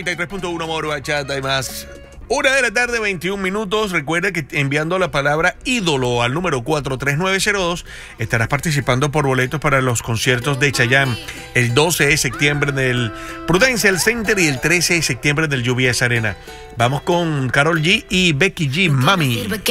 93.1 Moro Bachata y más. 1:00 21 PM. Recuerda que enviando la palabra ídolo al número 43902 estarás participando por boletos para los conciertos de Chayanne el 12 de septiembre del Prudential Center y el 13 de septiembre del UBS Arena. Vamos con Karol G y Becky G, Mami.